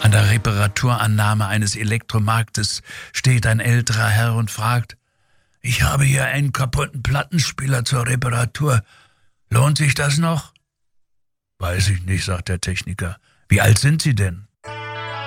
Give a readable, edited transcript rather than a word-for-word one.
An der Reparaturannahme eines Elektromarktes steht ein älterer Herr und fragt: Ich habe hier einen kaputten Plattenspieler zur Reparatur. Lohnt sich das noch? Weiß ich nicht, sagt der Techniker. Wie alt sind Sie denn?